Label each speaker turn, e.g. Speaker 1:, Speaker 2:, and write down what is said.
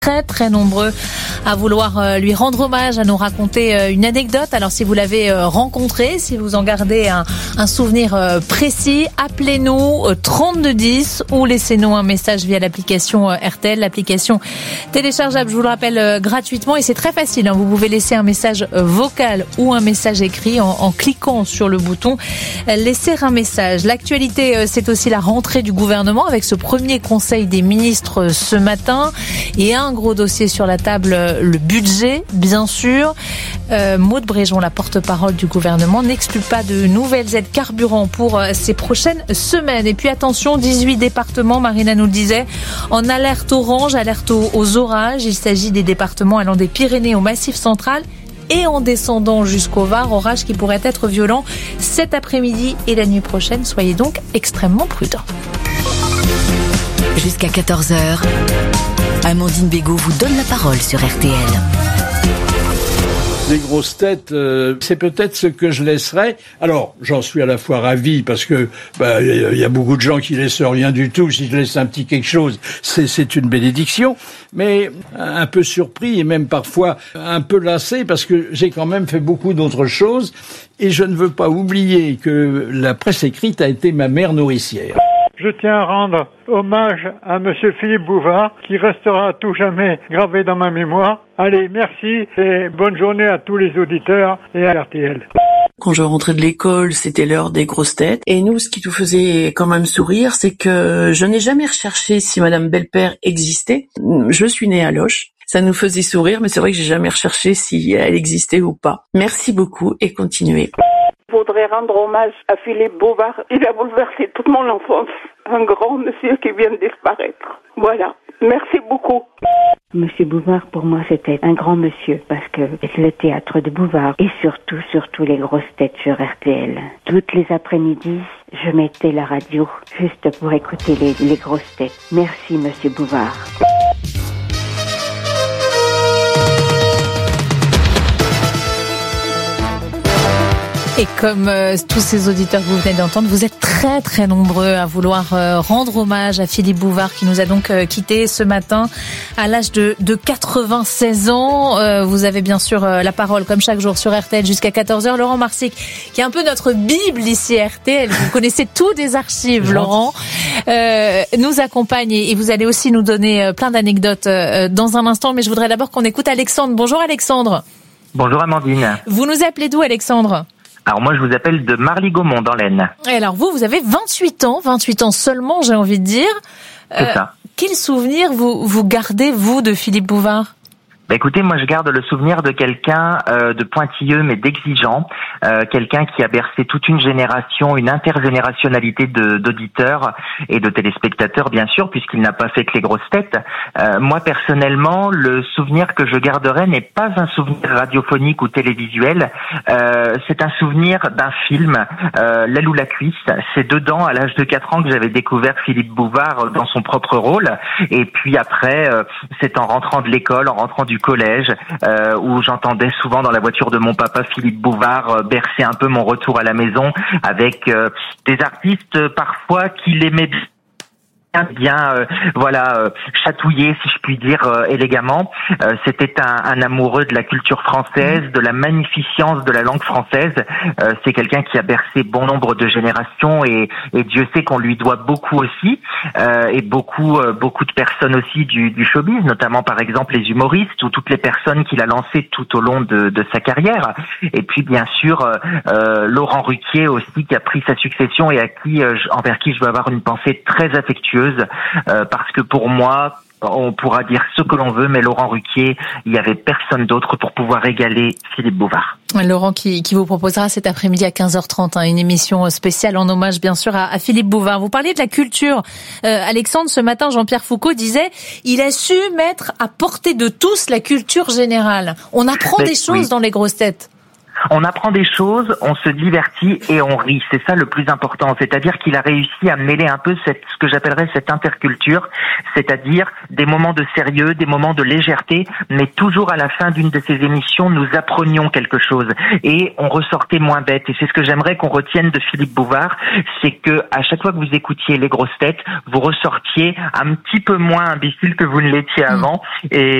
Speaker 1: Très très nombreux à vouloir lui rendre hommage, à nous raconter une anecdote. Alors si vous l'avez rencontré, si vous en gardez un souvenir précis, appelez-nous 3210 ou laissez-nous un message via l'application RTL, l'application téléchargeable, je vous le rappelle, gratuitement, et c'est très facile, hein. Vous pouvez laisser un message vocal ou un message écrit en cliquant sur le bouton laisser un message. L'actualité, c'est aussi la rentrée du gouvernement avec ce premier conseil des ministres ce matin et un gros dossier sur la table, le budget, bien sûr. Maude Bréjon, la porte-parole du gouvernement, n'exclut pas de nouvelles aides carburant pour ces prochaines semaines. Et puis attention, 18 départements, Marina nous le disait, en alerte orange, alerte aux orages. Il s'agit des départements allant des Pyrénées au Massif central et en descendant jusqu'au Var, orage qui pourrait être violent cet après-midi et la nuit prochaine. Soyez donc extrêmement prudents.
Speaker 2: Jusqu'à 14h, Amandine Bégaud vous donne la parole sur RTL.
Speaker 3: Les grosses têtes, c'est peut-être ce que je laisserai. Alors, j'en suis à la fois ravi parce que y a beaucoup de gens qui laissent rien du tout. Si je laisse un petit quelque chose, c'est une bénédiction. Mais un peu surpris et même parfois un peu lassé parce que j'ai quand même fait beaucoup d'autres choses. Et je ne veux pas oublier que la presse écrite a été ma mère nourricière.
Speaker 4: Je tiens à rendre hommage à Monsieur Philippe Bouvard, qui restera à tout jamais gravé dans ma mémoire. Allez, merci et bonne journée à tous les auditeurs et à RTL.
Speaker 5: Quand je rentrais de l'école, c'était l'heure des grosses têtes. Et nous, ce qui nous faisait quand même sourire, c'est que je n'ai jamais recherché si Madame Belpère existait. Je suis née à Loches. Ça nous faisait sourire, mais c'est vrai que j'ai jamais recherché si elle existait ou pas. Merci beaucoup et continuez.
Speaker 6: Je voudrais rendre hommage à Philippe Bouvard. Il a bouleversé toute mon enfance. Un grand monsieur qui vient de disparaître. Voilà. Merci beaucoup.
Speaker 7: Monsieur Bouvard, pour moi, c'était un grand monsieur parce que le théâtre de Bouvard et surtout les grosses têtes sur RTL. Toutes les après-midi, je mettais la radio juste pour écouter les grosses têtes. Merci, monsieur Bouvard.
Speaker 1: Et comme tous ces auditeurs que vous venez d'entendre, vous êtes très très nombreux à vouloir rendre hommage à Philippe Bouvard qui nous a donc quittés ce matin à l'âge de 96 ans. Vous avez bien sûr la parole comme chaque jour sur RTL jusqu'à 14h. Laurent Marsic, qui est un peu notre Bible ici à RTL. Vous connaissez tout des archives, Laurent. Nous accompagne et vous allez aussi nous donner plein d'anecdotes dans un instant. Mais je voudrais d'abord qu'on écoute Alexandre. Bonjour Alexandre.
Speaker 8: Bonjour Amandine.
Speaker 1: Vous nous appelez d'où Alexandre ?
Speaker 8: Alors moi je vous appelle de Marly-Gaumont dans l'Aisne.
Speaker 1: Et alors vous avez 28 ans seulement, j'ai envie de dire.
Speaker 8: C'est ça.
Speaker 1: Quel souvenir vous gardez, vous, de Philippe Bouvard ?
Speaker 8: Écoutez, moi je garde le souvenir de quelqu'un de pointilleux mais d'exigeant, quelqu'un qui a bercé toute une génération, une intergénérationnalité d'auditeurs et de téléspectateurs bien sûr, puisqu'il n'a pas fait que les grosses têtes. Moi personnellement, le souvenir que je garderai n'est pas un souvenir radiophonique ou télévisuel, c'est un souvenir d'un film, L'aile ou la cuisse. C'est dedans, à l'âge de 4 ans, que j'avais découvert Philippe Bouvard dans son propre rôle, et puis après, c'est en rentrant de l'école, en rentrant du collège, où j'entendais souvent dans la voiture de mon papa Philippe Bouvard bercer un peu mon retour à la maison avec des artistes parfois qu'il aimait bien chatouillé, si je puis dire élégamment. C'était un amoureux de la culture française, de la magnificence de la langue française. C'est quelqu'un qui a bercé bon nombre de générations et Dieu sait qu'on lui doit beaucoup aussi, et beaucoup de personnes aussi du showbiz, notamment par exemple les humoristes ou toutes les personnes qu'il a lancées tout au long de sa carrière. Et puis bien sûr Laurent Ruquier aussi, qui a pris sa succession et envers qui je veux avoir une pensée très affectueuse. Parce que pour moi, on pourra dire ce que l'on veut, mais Laurent Ruquier, il n'y avait personne d'autre pour pouvoir égaler Philippe Bouvard.
Speaker 1: Laurent qui vous proposera cet après-midi à 15h30 une émission spéciale en hommage bien sûr à Philippe Bouvard. Vous parliez de la culture. Alexandre, ce matin, Jean-Pierre Foucault disait « Il a su mettre à portée de tous la culture générale ». On apprend des choses dans les grosses têtes.
Speaker 8: On apprend des choses, on se divertit et on rit. C'est ça le plus important. C'est-à-dire qu'il a réussi à mêler un peu ce que j'appellerais cette interculture, c'est-à-dire des moments de sérieux, des moments de légèreté, mais toujours à la fin d'une de ces émissions, nous apprenions quelque chose et on ressortait moins bête. Et c'est ce que j'aimerais qu'on retienne de Philippe Bouvard, c'est que à chaque fois que vous écoutiez les grosses têtes, vous ressortiez un petit peu moins imbécile que vous ne l'étiez avant. Et